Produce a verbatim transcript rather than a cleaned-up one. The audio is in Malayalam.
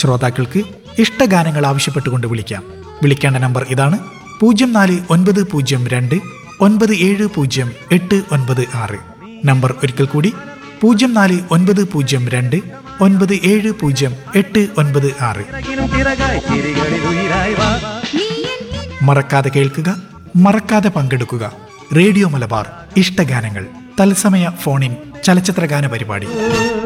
ശ്രോതാക്കൾക്ക് ഇഷ്ടഗാനങ്ങൾ ആവശ്യപ്പെട്ടുകൊണ്ട് വിളിക്കാം. വിളിക്കേണ്ട നമ്പർ ഇതാണ്: പൂജ്യം നാല് ഒൻപത് പൂജ്യം രണ്ട് ഒൻപത് ഏഴ് പൂജ്യം എട്ട് ഒൻപത് ആറ്. നമ്പർ ഒരിക്കൽ കൂടി: പൂജ്യം നാല് ഒൻപത് പൂജ്യം രണ്ട് ഒൻപത് ഏഴ് പൂജ്യം എട്ട് ഒൻപത് ആറ്. മറക്കാതെ കേൾക്കുക, മറക്കാതെ പങ്കെടുക്കുക. റേഡിയോ മലബാർ ഇഷ്ടഗാനങ്ങൾ തത്സമയ ഫോണിൻ ചലച്ചിത്രഗാന പരിപാടി.